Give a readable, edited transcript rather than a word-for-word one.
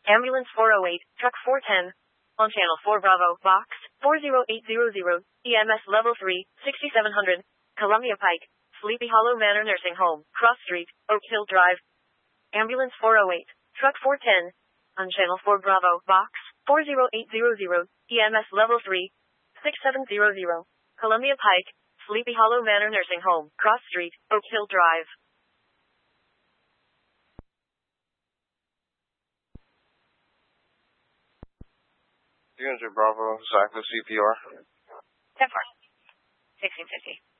Ambulance 408, Truck 410. On Channel 4 Bravo, Box 40800, EMS Level 3, 6700, Columbia Pike, Sleepy Hollow Manor Nursing Home, Cross Street, Oak Hill Drive. Ambulance 408, Truck 410. On Channel 4 Bravo, Box 40800, EMS Level 3, 6700, Columbia Pike, Sleepy Hollow Manor Nursing Home, Cross Street, Oak Hill Drive. Unit Bravo, Zach with CPR. 10-4, 1650.